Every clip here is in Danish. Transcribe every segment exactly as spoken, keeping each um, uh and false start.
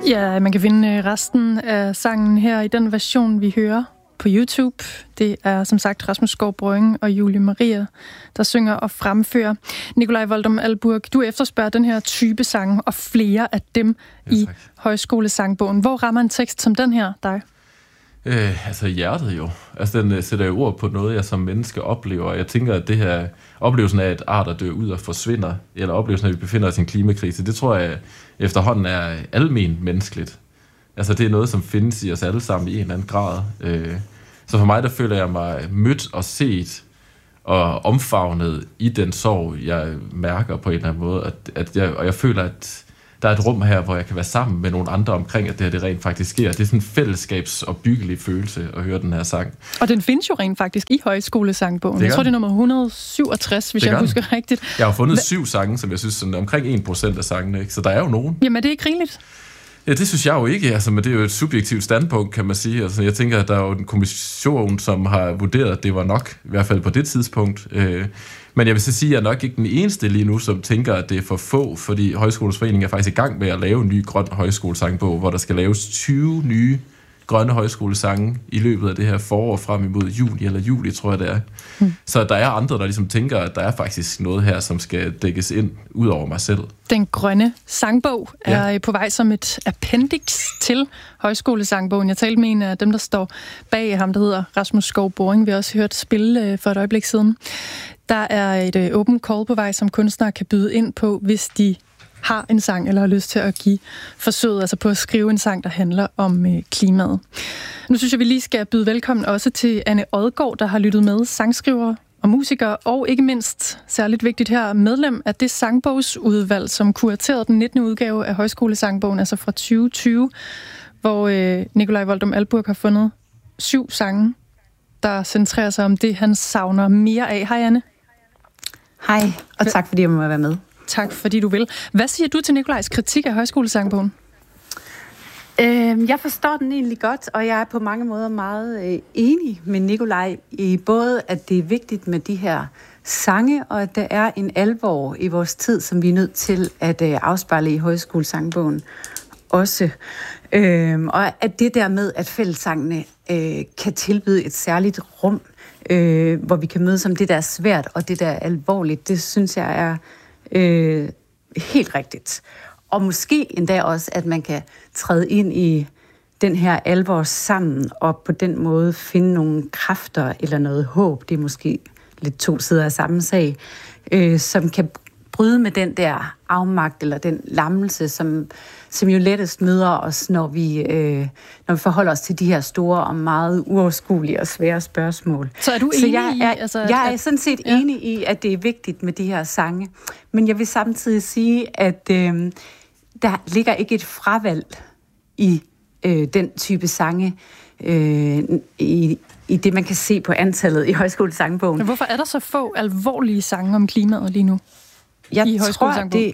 Ja, man kan finde resten af sangen her i den version, vi hører på YouTube. Det er som sagt Rasmus Skov Brøggen og Julie Maria, der synger og fremfører. Nikolaj Voldum Alburg, du efterspørger den her type sange og flere af dem ja, i Højskolesangbogen. Hvor rammer en tekst som den her dig? Øh, altså hjertet jo. Altså den uh, sætter jo ord på noget, jeg som menneske oplever. Jeg tænker, at det her oplevelsen af, at arter dør ud og forsvinder, eller oplevelsen af, at vi befinder os i en klimakrise, det tror jeg efterhånden er almen menneskeligt. Altså det er noget, som findes i os alle sammen i en eller anden grad. Øh, så for mig, der føler jeg mig mødt og set og omfavnet i den sorg, jeg mærker på en eller anden måde. At, at jeg, og jeg føler, at der er et rum her, hvor jeg kan være sammen med nogle andre omkring, at det her det rent faktisk sker. Det er sådan en fællesskabsopbyggelig følelse at høre den her sang. Og den findes jo rent faktisk i Højskolesangbogen. Jeg tror, det er nummer et hundrede og syvogtres, hvis jeg husker rigtigt. Jeg har fundet Hva? syv sange, som jeg synes er omkring en procent af sangene. Ikke? Så der er jo nogen. Jamen, er det ikke rigeligt? Ja, det synes jeg jo ikke. Altså, men det er jo et subjektivt standpunkt, kan man sige. Altså, jeg tænker, at der er jo en kommission, som har vurderet, at det var nok, i hvert fald på det tidspunkt. Øh, Men jeg vil så sige, at jeg er nok ikke den eneste lige nu, som tænker, at det er for få, fordi Højskolens Forening er faktisk i gang med at lave en ny grøn højskolesangbog, hvor der skal laves tyve nye grønne højskolesange i løbet af det her forår frem imod juni eller juli, tror jeg det er. Hmm. Så der er andre, der ligesom tænker, at der er faktisk noget her, som skal dækkes ind ud over mig selv. Den grønne sangbog er ja. på vej som et appendix til Højskolesangbogen. Jeg talte med en af dem, der står bag ham, der hedder Rasmus Skov Brøggen. Vi har også hørt spille for et øjeblik siden. Der er et open call på vej, som kunstnere kan byde ind på, hvis de har en sang eller har lyst til at give forsøget, altså på at skrive en sang, der handler om øh, klimaet. Nu synes jeg, vi lige skal byde velkommen også til Anne Odgaard, der har lyttet med, sangskriver og musiker, og ikke mindst, særligt vigtigt her, medlem af det sangbogsudvalg, som kuraterede den nittende udgave af Højskolesangbogen, altså fra tyve tyve, hvor øh, Nikolaj Voldum Alburg har fundet syv sange, der centrerer sig om det, han savner mere af. Hej Anne. Hej, og tak fordi jeg må være med. Tak fordi du vil. Hvad siger du til Nikolajs kritik af Højskolesangbogen? Øh, jeg forstår den egentlig godt, og jeg er på mange måder meget øh, enig med Nikolaj i både, at det er vigtigt med de her sange, og at der er en alvor i vores tid, som vi er nødt til at øh, afspejle i Højskolesangbogen også. Øh, og at det der med, at fællessangene øh, kan tilbyde et særligt rum, øh, hvor vi kan mødes om det, der er svært, og det, der er alvorligt, det synes jeg er Øh, helt rigtigt. Og måske endda også, at man kan træde ind i den her alvor sammen, og på den måde finde nogle kræfter eller noget håb, det er måske lidt to sider af samme sag, øh, som kan bryde med den der afmagt eller den lammelse, som, som jo lettest møder os, når vi, øh, når vi forholder os til de her store og meget uoverskuelige og svære spørgsmål. Så er du Så enig jeg er, i... Altså, jeg er sådan set ja. enig i, at det er vigtigt med de her sange. Men jeg vil samtidig sige, at øh, der ligger ikke et fravalg i øh, den type sange, øh, i, i det, man kan se på antallet i Højskolesangbogen. Men hvorfor er der så få alvorlige sange om klimaet lige nu? Jeg tror, det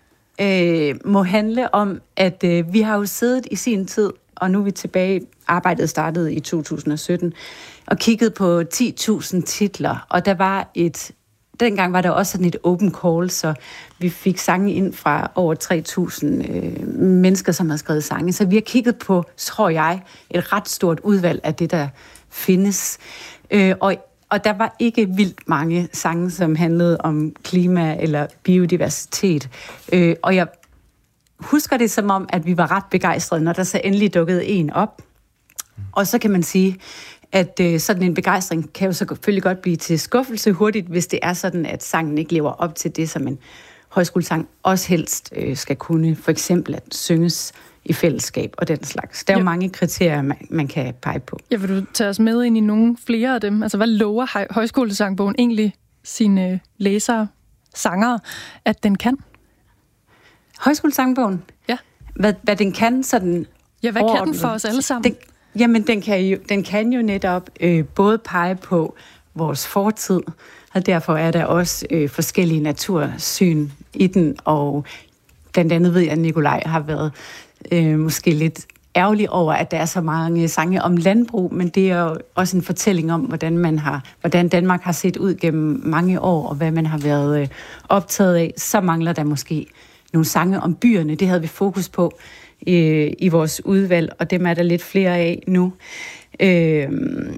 øh, må handle om, at øh, vi har jo siddet i sin tid, og nu er vi tilbage, arbejdet startede i to tusind og sytten, og kigget på ti tusind titler, og der var et, dengang var der også sådan et open call, så vi fik sange ind fra over tre tusind øh, mennesker, som har skrevet sange, så vi har kigget på, tror jeg, et ret stort udvalg af det, der findes, øh, og Og der var ikke vildt mange sange, som handlede om klima eller biodiversitet. Øh, og jeg husker det som om, at vi var ret begejstrede, når der så endelig dukkede en op. Og så kan man sige, at øh, sådan en begejstring kan jo så selvfølgelig godt blive til skuffelse hurtigt, hvis det er sådan, at sangen ikke lever op til det, som en højskolesang også helst øh, skal kunne. For eksempel at synges i fællesskab og den slags. Der er jo ja. mange kriterier, man, man kan pege på. Ja, vil du tage os med ind i nogle flere af dem? Altså, hvad lover høj- Højskolesangbogen egentlig sine læsere, sangere, at den kan? Højskolesangbogen? Ja. Hvad, hvad den kan sådan... Ja, hvad kan den for os alle sammen? Den, jamen, den kan jo, den kan jo netop øh, både pege på vores fortid, og derfor er der også øh, forskellige natursyn i den, og blandt andet ved jeg, at Nikolaj har været øh, måske lidt ærgerlig over, at der er så mange sange om landbrug, men det er jo også en fortælling om, hvordan man har, hvordan Danmark har set ud gennem mange år, og hvad man har været øh, optaget af. Så mangler der måske nogle sange om byerne. Det havde vi fokus på i, i vores udvalg, og dem er der lidt flere af nu. Øh,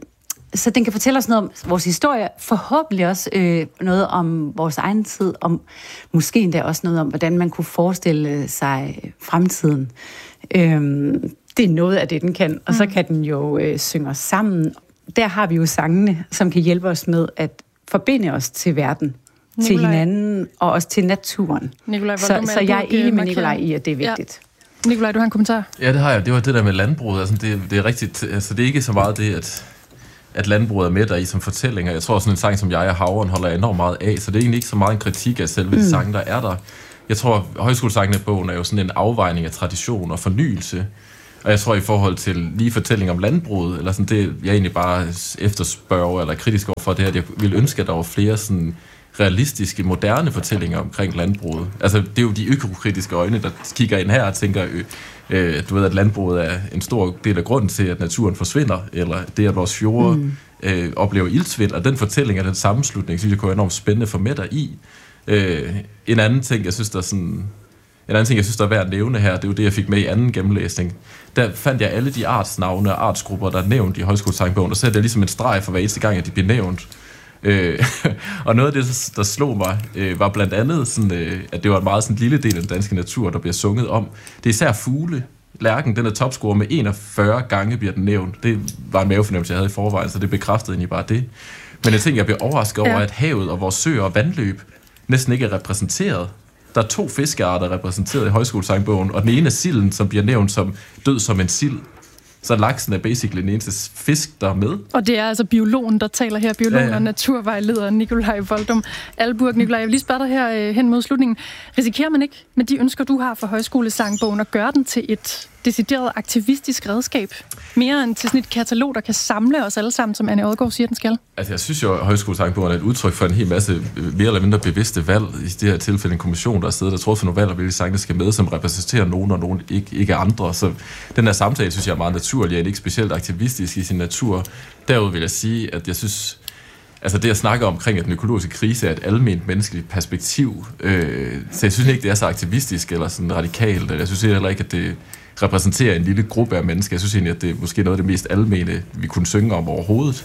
så den kan fortælle os noget om vores historie, forhåbentlig også øh, noget om vores egen tid, om måske endda også noget om, hvordan man kunne forestille sig fremtiden. Øh, det er noget af det, den kan, og så kan den jo øh, synge os sammen. Der har vi jo sangene, som kan hjælpe os med at forbinde os til verden, Nikolaj. Til hinanden og også til naturen. Nikolaj, så, så jeg er enig med Nikolaj i, at det er vigtigt. Ja. Nikolaj, du har en kommentar? Ja, det har jeg. Det var det der med landbruget. Altså, det, det er rigtigt. Altså, det er ikke så meget det, at, at landbruget er med der i som fortællinger. Jeg tror, sådan en sang som Jeg og Havren holder enormt meget af, så det er egentlig ikke så meget en kritik af selve mm. de sange, der er der. Jeg tror, Højskolesangene-bogen er jo sådan en afvejning af tradition og fornyelse. Og jeg tror, i forhold til lige fortælling om landbruget, eller sådan det, jeg egentlig bare efterspørger eller kritisk overfor, det er, at jeg ville ønske, at der var flere sådan realistiske, moderne fortællinger omkring landbruget. Altså, det er jo de økokritiske øjne, der kigger ind her og tænker, øh, du ved, at landbruget er en stor del af grunden til, at naturen forsvinder, eller det, at vores fjorde mm. øh, oplever iltsvind, og den fortælling af den sammenslutning, synes jeg kunne være enormt spændende for med dig i. Øh, en anden ting, jeg synes, der er sådan... En anden ting, jeg synes, der er værd at nævne her, det er jo det, jeg fik med i anden gennemlæsning. Der fandt jeg alle de artsnavne og artsgrupper, der er nævnt i Højskolesangbogen, og så er det ligesom en streg for hver eneste gang, at de bliver nævnt. Øh, og noget af det, der slog mig, øh, var blandt andet, sådan, øh, at det var en meget sådan, lille del af den danske natur, der bliver sunget om. Det er især fugle. Lærken, den er topscorer med enogfyrre gange, bliver den nævnt. Det var en mavefornemmelse, jeg havde i forvejen, så det bekræftede egentlig bare det. Men jeg tænker, jeg blev overrasket over, ja. at havet og vores søer og vandløb næsten ikke er repræsenteret. Der er to fiskearter repræsenteret i Højskolesangbogen, og den ene er silden, som bliver nævnt som død som en sild. Så laksen er basically den eneste fisk, der er med. Og det er altså biologen, der taler her. Biologen ja, ja. og naturvejleder Nikolaj Voldum Alburg. Nikolaj, jeg vil lige spørge dig her øh, hen mod slutningen. Risikerer man ikke med de ønsker, du har for Højskolesangbogen, at gøre den til et decideret aktivistisk redskab? Mere end til sådan et katalog, der kan samle os alle sammen, som Anne Odgaard siger, den skal? Altså, jeg synes jo, at Højskolesangbogen er et udtryk for en hel masse mere eller mindre bevidste valg. I det her tilfælde en kommission, der er siddet og tror for nogle valg, og hvilke sange, der skal med, som repræsenterer nogen, og nogen ikke, ikke andre. Så den her samtale, synes jeg er meget naturlig, og ikke specielt aktivistisk i sin natur. Derudover vil jeg sige, at jeg synes... Altså det at snakke omkring, at den økologiske krise er et alment menneskeligt perspektiv, øh, så jeg synes ikke, det er så aktivistisk eller sådan radikalt. Jeg synes heller ikke, at det repræsenterer en lille gruppe af mennesker. Jeg synes egentlig, at det er måske noget af det mest almene, vi kunne synge om overhovedet.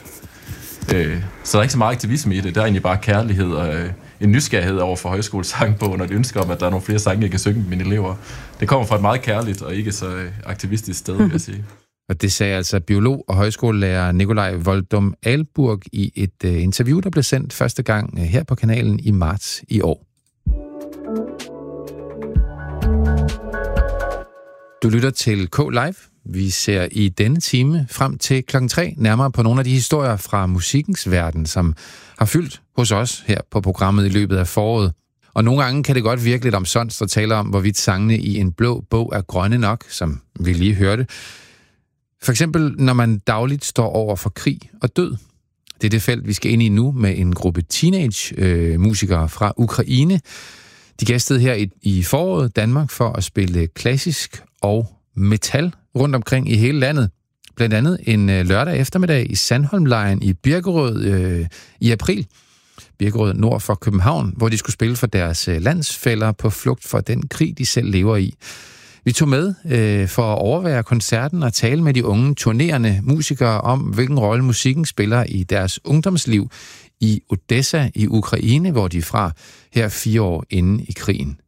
Øh, så der er ikke så meget aktivisme i det. Der er egentlig bare kærlighed og øh, en nysgerrighed over for Højskolesangbogen, og et ønske om, at der er nogle flere sange, jeg kan synge med mine elever. Det kommer fra et meget kærligt og ikke så øh, aktivistisk sted, vil jeg sige. Og det sagde altså biolog og højskolelærer Nikolaj Voldum Alburg i et uh, interview, der blev sendt første gang uh, her på kanalen i marts i år. Du lytter til K Live. Vi ser i denne time frem til klokken tre nærmere på nogle af de historier fra musikkens verden, som har fyldt hos os her på programmet i løbet af foråret. Og nogle gange kan det godt virke lidt omsonst at tale om, hvorvidt sangene i en blå bog er grønne nok, som vi lige hørte. For eksempel, når man dagligt står over for krig og død. Det er det felt, vi skal ind i nu med en gruppe teenage-musikere øh, fra Ukraine. De gæstede her i, i foråret Danmark for at spille klassisk og metal rundt omkring i hele landet. Blandt andet en øh, lørdag eftermiddag i Sandholmlejren i Birkerød øh, i april. Birkerød nord for København, hvor de skulle spille for deres øh, landsfæller på flugt for den krig, de selv lever i. Vi tog med øh, for at overvære koncerten og tale med de unge turnerende musikere om, hvilken rolle musikken spiller i deres ungdomsliv i Odessa i Ukraine, hvor de er fra her fire år inde i krigen.